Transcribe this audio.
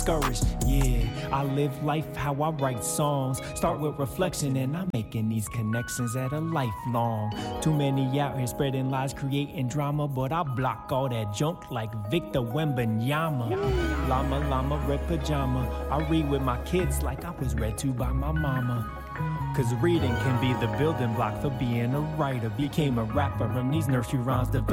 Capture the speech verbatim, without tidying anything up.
discouraged. Yeah, I live life how I write songs. Start with reflection and I'm making these connections at a lifelong. Too many out here spreading lies, creating drama, but I block all that junk like Victor Wembanyama. Llama, llama, red pajama. I read with my kids like I was read to by my mama. Cause reading can be the building block for being a writer. Became a rapper from these nursery rhymes.